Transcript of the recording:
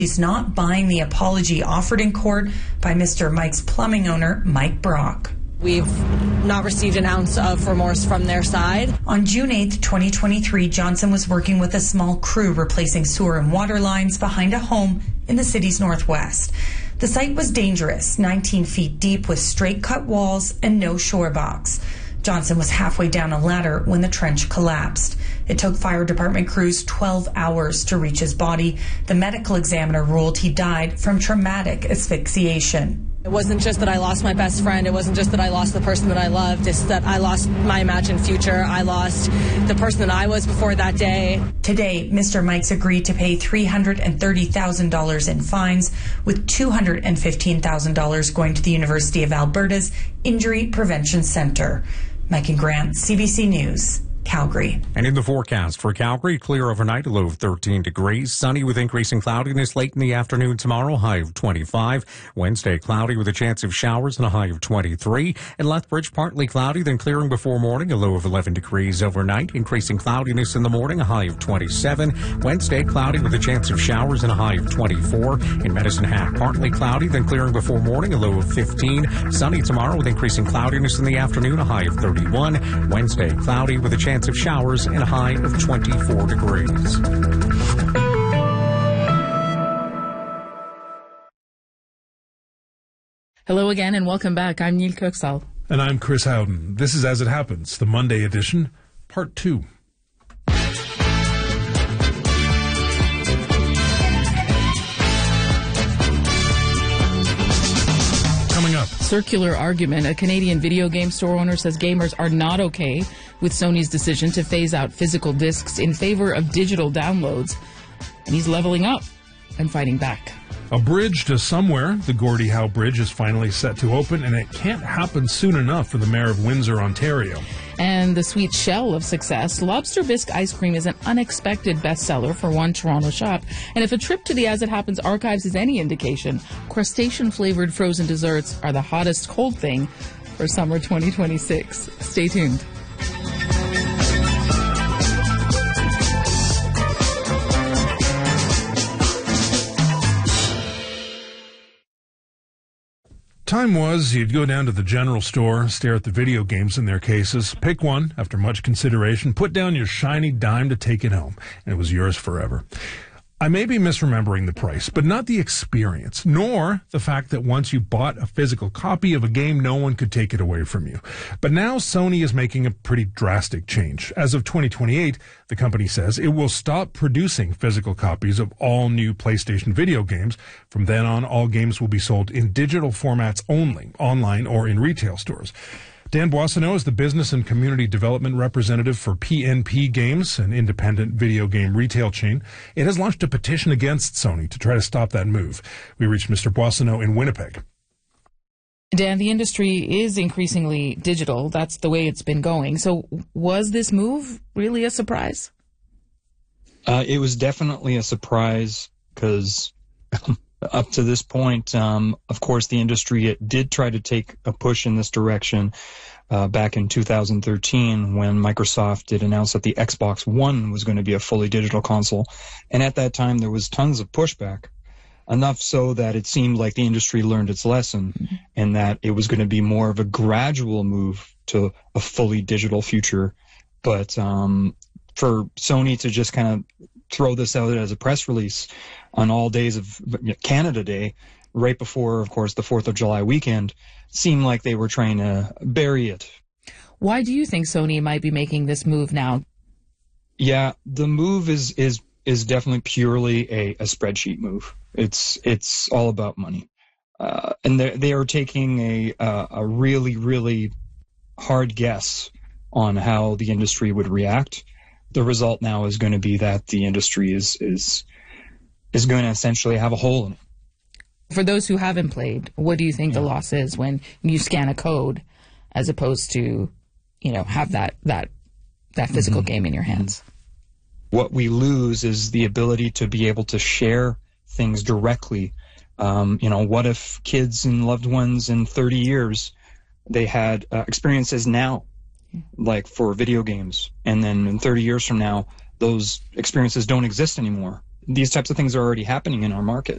He's not buying the apology offered in court by Mr. Mike's plumbing owner, Mike Brock. We've not received an ounce of remorse from their side. On June 8, 2023, Johnson was working with a small crew replacing sewer and water lines behind a home in the city's northwest. The site was dangerous, 19 feet deep with straight-cut walls and no shore box. Johnson was halfway down a ladder when the trench collapsed. It took fire department crews 12 hours to reach his body. The medical examiner ruled he died from traumatic asphyxiation. It wasn't just that I lost my best friend. It wasn't just that I lost the person that I loved. It's that I lost my imagined future. I lost the person that I was before that day. Today, Mr. Mike's agreed to pay $330,000 in fines, with $215,000 going to the University of Alberta's Injury Prevention Centre. Mike and Grant, CBC News, Calgary. And in the forecast for Calgary, clear overnight, a low of 13 degrees. Sunny with increasing cloudiness late in the afternoon tomorrow, high of 25. Wednesday, cloudy with a chance of showers and a high of 23. In Lethbridge, partly cloudy, then clearing before morning, a low of 11 degrees overnight. Increasing cloudiness in the morning, a high of 27. Wednesday, cloudy with a chance of showers and a high of 24. In Medicine Hat, partly cloudy, then clearing before morning, a low of 15. Sunny tomorrow with increasing cloudiness in the afternoon, a high of 31. Wednesday, cloudy with a chance of showers and a high of 24 degrees. Hello again and welcome back. I'm Neil Kirksall. And I'm Chris Howden. This is As It Happens, the Monday edition, part 2. Coming up. Circular argument. A Canadian video game store owner says gamers are not okay with Sony's decision to phase out physical discs in favor of digital downloads. And he's leveling up and fighting back. A bridge to somewhere. The Gordie Howe Bridge is finally set to open, and it can't happen soon enough for the Mayor of Windsor, Ontario. And the sweet shell of success, lobster bisque ice cream is an unexpected bestseller for one Toronto shop. And if a trip to the As It Happens archives is any indication, crustacean-flavored frozen desserts are the hottest cold thing for summer 2026. Stay tuned. Time was you'd go down to the general store, stare at the video games in their cases, pick one after much consideration, put down your shiny dime to take it home, and it was yours forever. I may be misremembering the price, but not the experience, nor the fact that once you bought a physical copy of a game, no one could take it away from you. But now Sony is making a pretty drastic change. As of 2028, the company says it will stop producing physical copies of all new PlayStation video games. From then on, all games will be sold in digital formats only, online or in retail stores. Dan Boissonneau is the Business and Community Development Representative for PNP Games, an independent video game retail chain. It has launched a petition against Sony to try to stop that move. We reached Mr. Boissonneau in Winnipeg. Dan, the industry is increasingly digital. That's the way it's been going. So was this move really a surprise? It was definitely a surprise because up to this point, of course, the industry did try to take a push in this direction back in 2013 when Microsoft did announce that the Xbox One was going to be a fully digital console. And at that time, there was tons of pushback, enough so that it seemed like the industry learned its lesson and that it was going to be more of a gradual move to a fully digital future. But for Sony to just kind of throw this out as a press release on all days of Canada Day, right before, of course, the 4th of July weekend, seemed like they were trying to bury it. Why do you think Sony might be making this move now? Yeah, the move is definitely purely a spreadsheet move. It's all about money. And they are taking a really, really hard guess on how the industry would react. The result now is going to be that the industry is going to essentially have a hole in it. For those who haven't played, what do you think the loss is when you scan a code as opposed to, have that physical game in your hands? What we lose is the ability to be able to share things directly. What if kids and loved ones in 30 years, they had experiences now, like for video games, and then in 30 years from now, those experiences don't exist anymore. These types of things are already happening in our market.